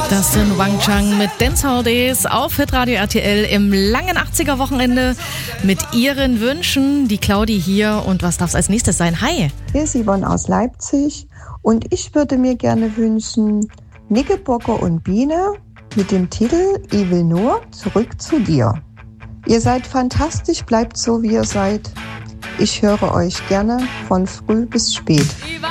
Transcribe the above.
Das sind Wang Chang mit Dancehall Days auf Hitradio RTL im langen 80er-Wochenende mit ihren Wünschen. Die Claudi hier und was darf es als nächstes sein? Hi! Hier ist Yvonne aus Leipzig und ich würde mir gerne wünschen Knickerbocker und Biene mit dem Titel Ich will nur zurück zu dir. Ihr seid fantastisch, bleibt so wie ihr seid. Ich höre euch gerne von früh bis spät.